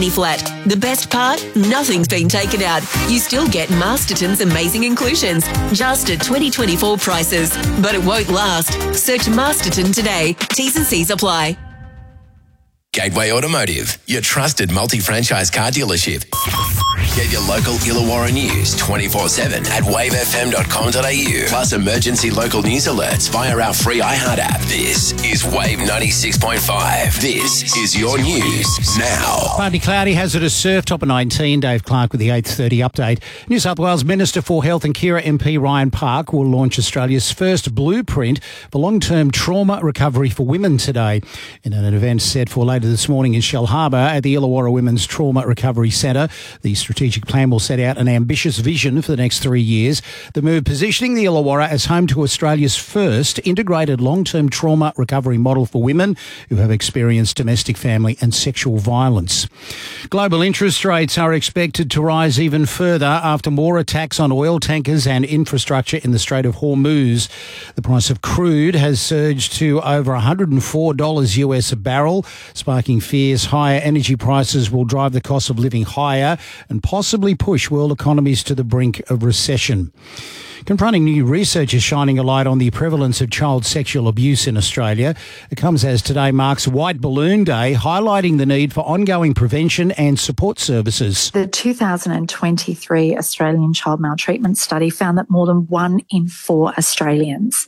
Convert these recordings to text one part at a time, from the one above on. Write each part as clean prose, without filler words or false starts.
flat. The best part? Nothing's been taken out. You still get Masterton's amazing inclusions, just at 2024 prices. But it won't last. Search Masterton today. T's and C's apply. Gateway Automotive, your trusted multi-franchise car dealership. Get your local Illawarra news 24/7 at wavefm.com.au. Plus emergency local news alerts via our free iHeart app. This is Wave 96.5. This is your news now. Partly cloudy, hazardous surf, top of 19. Dave Clark with the 8:30 update. New South Wales Minister for Health and Kira MP Ryan Park will launch Australia's first blueprint for long-term trauma recovery for women today in an event set for later this morning in Shellharbour at the Illawarra Women's Trauma Recovery Centre. The strategic plan will set out an ambitious vision for the next 3 years. The move positioning the Illawarra as home to Australia's first integrated long-term trauma recovery model for women who have experienced domestic, family and sexual violence. Global interest rates are expected to rise even further after more attacks on oil tankers and infrastructure in the Strait of Hormuz. The price of crude has surged to over $104 US a barrel, sparking fears higher energy prices will drive the cost of living higher and possibly push world economies to the brink of recession. Confronting new research is shining a light on the prevalence of child sexual abuse in Australia. It comes as today marks White Balloon Day, highlighting the need for ongoing prevention and support services. The 2023 Australian Child Maltreatment Study found that more than 1 in 4 Australians,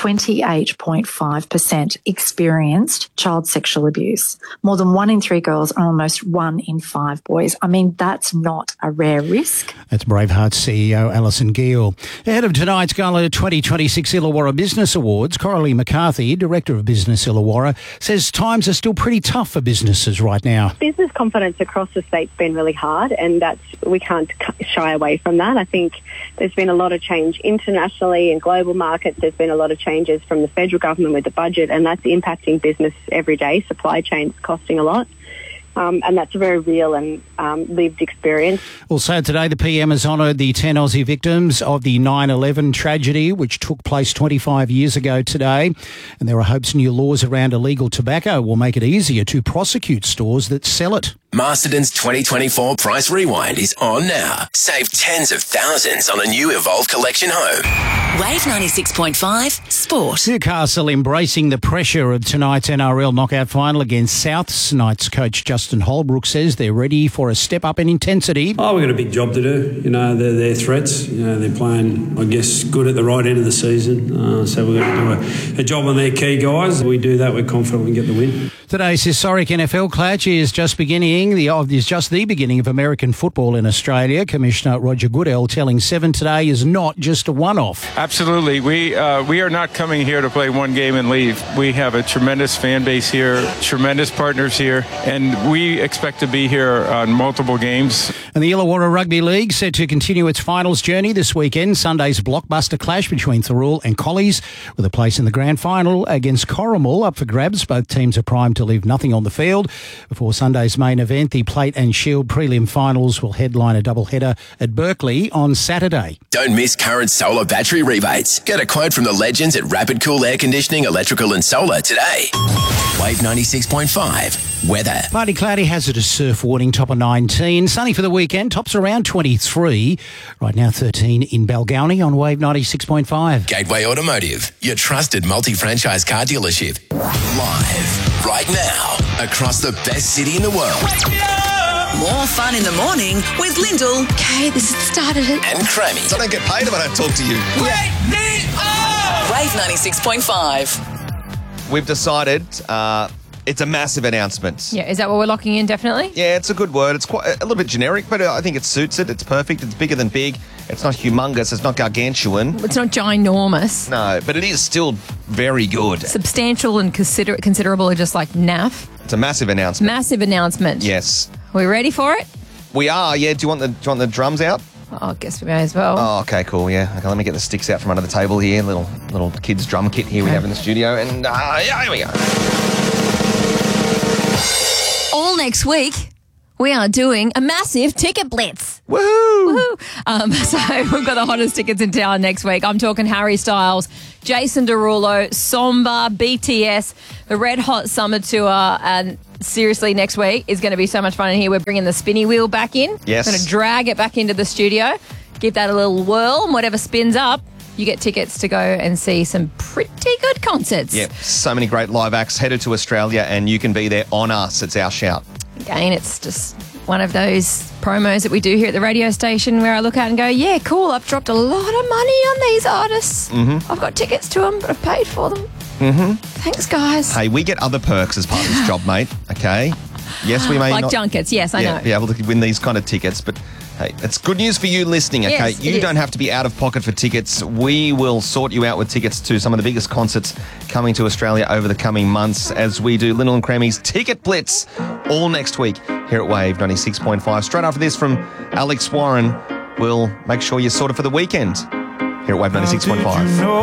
28.5%, experienced child sexual abuse. More than 1 in 3 girls and almost 1 in 5 boys. I mean, that's not a rare risk. That's Braveheart's CEO Alison Gill. Ahead of tonight's Gala 2026 Illawarra Business Awards, Coralie McCarthy, Director of Business Illawarra, says times are still pretty tough for businesses right now. Business confidence across the state's been really hard, and we can't shy away from that. I think there's been a lot of change internationally in global markets. There's been a lot of changes from the federal government with the budget, and that's impacting business every day. Supply chains costing a lot. And that's a very real and lived experience. Also today, the PM has honoured the 10 Aussie victims of the 9/11 tragedy, which took place 25 years ago today. And there are hopes new laws around illegal tobacco will make it easier to prosecute stores that sell it. Masterton's 2024 Price Rewind is on now. Save tens of thousands on a new Evolve Collection home. Wave 96.5 Sport. Newcastle embracing the pressure of tonight's NRL knockout final against Souths. Knights coach Justin Holbrook says they're ready for a step up in intensity. Oh, we've got a big job to do. You know, they're threats. You know, they're playing, I guess, good at the right end of the season. So we've got to do a job on their key guys. If we do that, we're confident we can get the win. Today's historic NFL clash is just beginning. Is just the beginning of American football in Australia. Commissioner Roger Goodell telling 7 today is not just a one-off. Absolutely. We are not coming here to play one game and leave. We have a tremendous fan base here, tremendous partners here, and we expect to be here on multiple games. And the Illawarra Rugby League set to continue its finals journey this weekend. Sunday's blockbuster clash between Thirroul and Collies with a place in the grand final against Corrimal up for grabs. Both teams are primed to leave nothing on the field. Before Sunday's main event, the Plate and Shield prelim finals will headline a doubleheader at Berkeley on Saturday. Don't miss current solar battery rebates. Get a quote from the legends at Rapid Cool Air Conditioning, Electrical and Solar today. Wave 96.5 weather. Partly cloudy, hazardous surf warning, top of 19. Sunny for the weekend, tops around 23. Right now 13 in Balgownie on Wave 96.5. Gateway Automotive, your trusted multi-franchise car dealership. Live right now across the best city in the world. More fun in the morning with Lyndall. Okay, this has started it. And Crammy. I don't get paid if I don't talk to you. Wave 96.5. We've decided it's a massive announcement. Yeah, is that what we're locking in, definitely? Yeah, it's a good word. It's quite a little bit generic, but I think it suits it. It's perfect. It's bigger than big. It's not humongous. It's not gargantuan. It's not ginormous. No, but it is still very good. Substantial and considerable are just like naff. It's a massive announcement. Massive announcement. Yes. Are we ready for it? We are, yeah. Do you want the drums out? Oh, I guess we may as well. Oh, okay, cool, yeah. Okay, let me get the sticks out from under the table here. Little kids' drum kit here we have in the studio. And yeah, here we go. All next week, we are doing a massive ticket blitz. Woohoo! So we've got the hottest tickets in town next week. I'm talking Harry Styles, Jason Derulo, Somba, BTS, the Red Hot Summer Tour, and seriously, next week is going to be so much fun in here. We're bringing the spinny wheel back in. Yes. We're going to drag it back into the studio, give that a little whirl, and whatever spins up, you get tickets to go and see some pretty good concerts. Yep, so many great live acts headed to Australia, and you can be there on us. It's our shout. Again, it's just one of those promos that we do here at the radio station where I look out and go, yeah, cool, I've dropped a lot of money on these artists. Mm-hmm. I've got tickets to them, but I've paid for them. Mm-hmm. Thanks, guys. Hey, we get other perks as part of this job, mate, okay? Yes, we may like not... junkets, yes, I know. be able to win these kind of tickets, but... Hey, it's good news for you listening, okay? Yes, you don't have to be out of pocket for tickets. We will sort you out with tickets to some of the biggest concerts coming to Australia over the coming months as we do Lyndall and Creamy's Ticket Blitz all next week here at Wave 96.5. Straight after this from Alex Warren, we'll make sure you're sorted for the weekend here at Wave 96.5.